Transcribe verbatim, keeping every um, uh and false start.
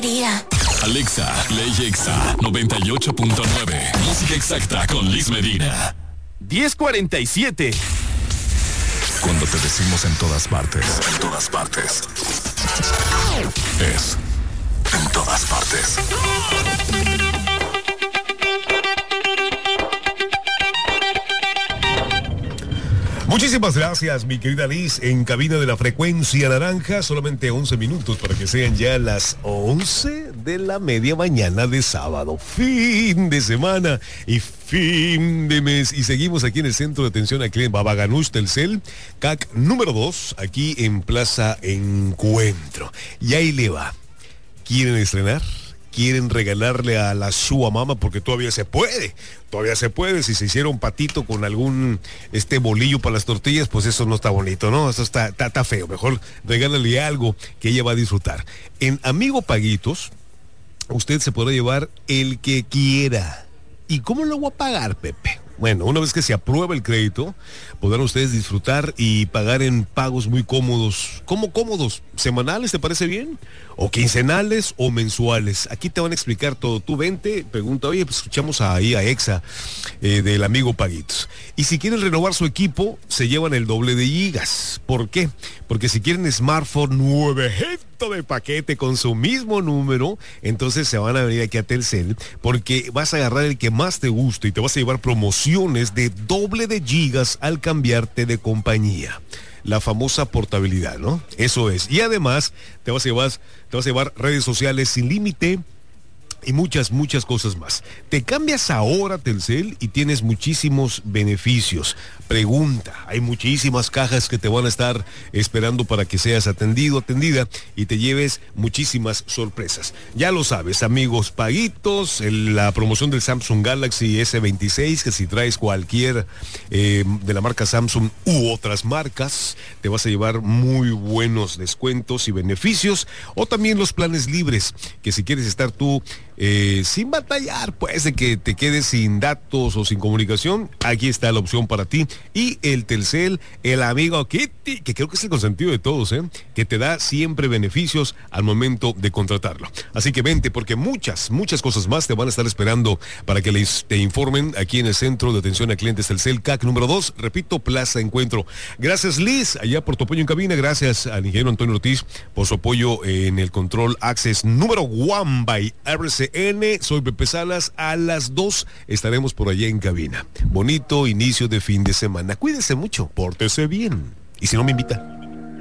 quería. Alexa, Play Exa noventa y ocho punto nueve. Música exacta con Liz Medina. diez cuarenta y siete. Cuando te decimos en todas partes, en todas partes, es en todas partes. Muchísimas gracias, mi querida Liz, en cabina de la frecuencia naranja, solamente once minutos para que sean ya las once de la media mañana de sábado, fin de semana y fin de mes, y seguimos aquí en el Centro de Atención al Cliente Babaganush Telcel, C A C número dos, aquí en Plaza Encuentro. Y ahí le va. ¿Quieren estrenar? ¿Quieren regalarle a la Shua Mama? Porque todavía se puede, todavía se puede. Si se hiciera un patito con algún este bolillo para las tortillas, pues eso no está bonito, ¿no? Eso está, está, está feo. Mejor regálale algo que ella va a disfrutar. En Amigo Paguitos, usted se podrá llevar el que quiera. ¿Y cómo lo voy a pagar, Pepe? Bueno, una vez que se aprueba el crédito, podrán ustedes disfrutar y pagar en pagos muy cómodos. ¿Cómo cómodos? ¿Semanales, te parece bien? ¿O quincenales o mensuales? Aquí te van a explicar todo. Tú vente, pregunta, oye, pues escuchamos ahí a Exa eh, del Amigo Paguitos. Y si quieren renovar su equipo, se llevan el doble de gigas. ¿Por qué? Porque si quieren smartphone nuevecito de paquete con su mismo número, entonces se van a venir aquí a Telcel, porque vas a agarrar el que más te guste y te vas a llevar promociones de doble de gigas al cambiarte de compañía. La famosa portabilidad, ¿no? Eso es. Y además te vas a llevar, te vas a llevar redes sociales sin límite y muchas, muchas cosas más. Te cambias ahora Telcel y tienes muchísimos beneficios. Pregunta, hay muchísimas cajas que te van a estar esperando para que seas atendido, atendida y te lleves muchísimas sorpresas. Ya lo sabes, amigos Paguitos, el, la promoción del Samsung Galaxy ese veintiséis, que si traes cualquier eh, de la marca Samsung u otras marcas, te vas a llevar muy buenos descuentos y beneficios. O también los planes libres, que si quieres estar tú Eh, sin batallar, pues, de que te quedes sin datos o sin comunicación, aquí está la opción para ti. Y el Telcel, el amigo Kitty, que creo que es el consentido de todos, ¿eh? Que te da siempre beneficios al momento de contratarlo. Así que vente, porque muchas, muchas cosas más te van a estar esperando para que les te informen aquí en el Centro de Atención a Clientes Telcel, C A C número dos, repito, Plaza Encuentro. Gracias, Liz, allá por tu apoyo en cabina. Gracias al ingeniero Antonio Ortiz por su apoyo en el Control Access número one by R C N. Soy Pepe Salas. A las dos estaremos por allá en cabina. Bonito inicio de fin de semana. Cuídese mucho, pórtese bien. Y si no me invitan.